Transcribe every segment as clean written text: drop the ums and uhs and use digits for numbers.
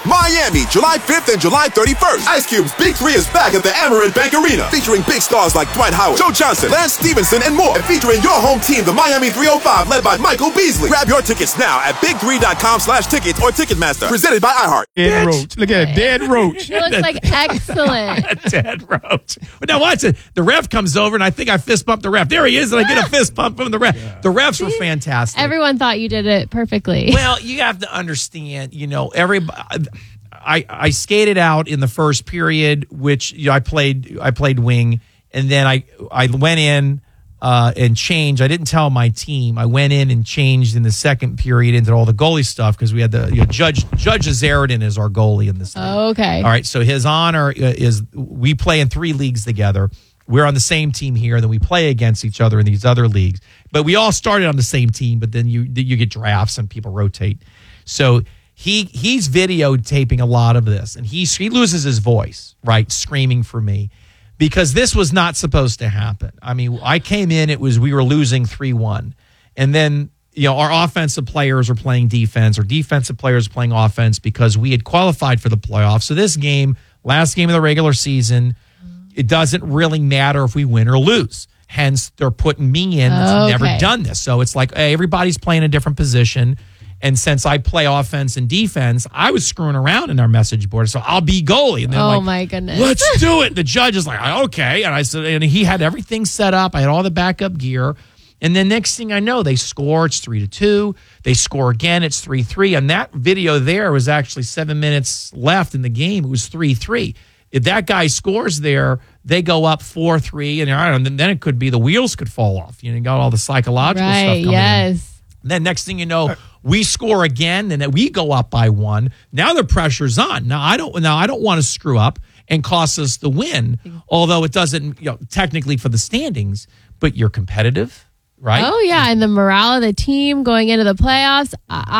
Miami, July 5th and July 31st. Ice Cube's Big 3 is back at the Amerant Bank Arena, featuring big stars like Dwight Howard, Joe Johnson, Lance Stevenson, and more. And featuring your home team, the Miami 305, led by Michael Beasley. Grab your tickets now at big3.com/tickets or Ticketmaster. Presented by iHeart. Dead roach. Look at it, dead roach. It looks like excellent. Dead roach. But now watch it. The ref comes over, and I think I fist bumped the ref. There he is, and I get a fist bump from the ref. Yeah. The refs were fantastic. Everyone thought you did it perfectly. Well, you have to understand, everybody. I skated out in the first period, which I played wing, and then I went in and changed. I didn't tell my team. I went in and changed in the second period into all the goalie stuff because we had the Judge Azaridan is our goalie in this league. Oh, okay. All right, so his honor is we play in 3 leagues together. We're on the same team here, then we play against each other in these other leagues. But we all started on the same team, but then you get drafts and people rotate. So he's videotaping a lot of this, and he loses his voice, right, screaming for me, because this was not supposed to happen. I mean, I came in, we were losing 3-1, and then our offensive players are playing defense, or defensive players playing offense because we had qualified for the playoffs. So this game, last game of the regular season, it doesn't really matter if we win or lose. Hence, they're putting me in that's never done this. So it's like, hey, everybody's playing a different position. And since I play offense and defense, I was screwing around in our message board. So I'll be goalie. And then my goodness. Let's do it. The judge is like, okay. And I said, and he had everything set up. I had all the backup gear. And then next thing I know, they score. It's 3-2. They score again. It's 3-3. And that video there was actually 7 minutes left in the game. It was 3-3. If that guy scores there, they go up 4-3, and then it could be the wheels could fall off. You got all the psychological stuff coming in. Yes. And then next thing you know, we score again, and then we go up by 1. Now the pressure's on. Now I don't want to screw up and cost us the win, although it doesn't technically for the standings, but you're competitive. Right? Oh yeah, and the morale of the team going into the playoffs.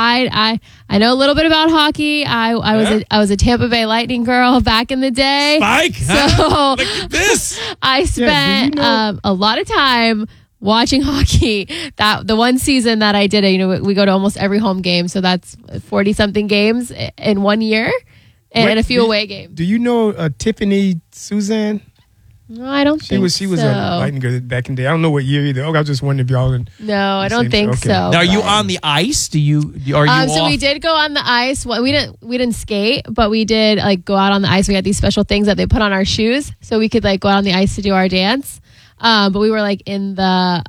I know a little bit about hockey. I was a Tampa Bay Lightning girl back in the day. Spike, so look at this. I spent a lot of time watching hockey. The one season that I did it, we go to almost every home game, so that's 40 something games in 1 year, and a few away games. Do you know Tiffany Suzanne? No, I don't think so. She was a Lightning girl back in the day. I don't know what year either. I was just wondering if y'all. No, I don't think so. Now, are you on the ice? Are you? So we did go on the ice. Well, we didn't skate, but we did go out on the ice. We had these special things that they put on our shoes, so we could go out on the ice to do our dance. But we were in the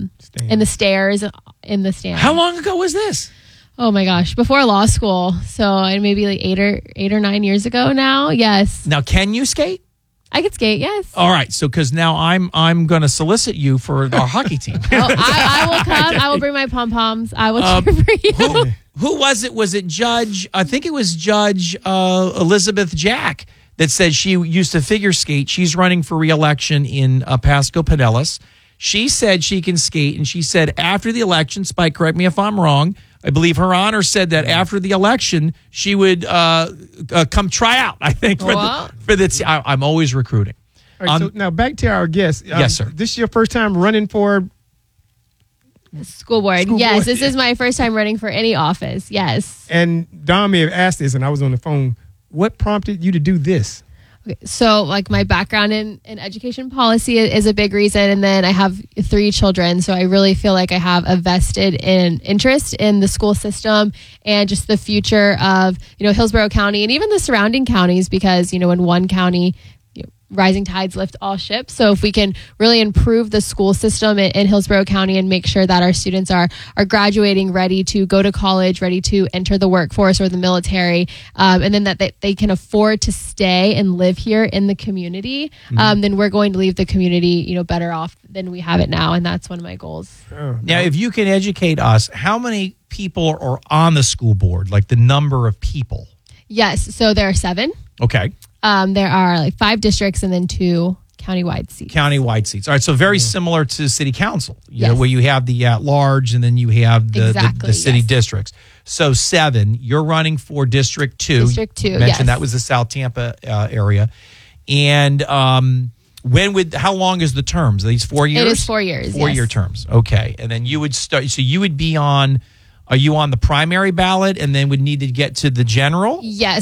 stairs in the stand. How long ago was this? Oh my gosh, before law school. So maybe 8 or 9 years ago now. Yes. Now, can you skate? I could skate, yes. All right, so because now I'm going to solicit you for our hockey team. I will come. I will bring my pom poms. I will cheer for you. Who was it? Was it Judge? I think it was Judge Elizabeth Jack that said she used to figure skate. She's running for re-election in Pasco Pinellas. She said she can skate, and she said after the election, Spike, correct me if I'm wrong, I believe Her Honor said that after the election, she would come try out, I think, for the I'm always recruiting. All right, so now back to our guest. Yes, sir. This is your first time running for school board. Yes, this is my first time running for any office. Yes. And Don may have asked this, and I was on the phone. What prompted you to do this? Okay, so my background in education policy is a big reason, and then I have 3 children, so I really feel like I have a vested interest in the school system and just the future of Hillsborough County and even the surrounding counties, because in one county rising tides lift all ships. So if we can really improve the school system in Hillsborough County and make sure that our students are graduating ready to go to college, ready to enter the workforce or the military, and then that they can afford to stay and live here in the community, then we're going to leave the community, better off than we have it now. And that's one of my goals. Now, if you can educate us, how many people are on the school board, like the number of people? Yes. So there are 7. Okay. There are 5 districts and then 2 countywide seats. Countywide seats. All right, so very similar to city council, yes. Where you have the at-large and then you have the city districts. So 7, you're running for District 2. District 2, you mentioned that was the South Tampa area. And how long is the terms? Are these 4 years? It is 4 years, 4-year terms. Okay. And then you would start, so you would be on, are you on the primary ballot and then would need to get to the general? Yes.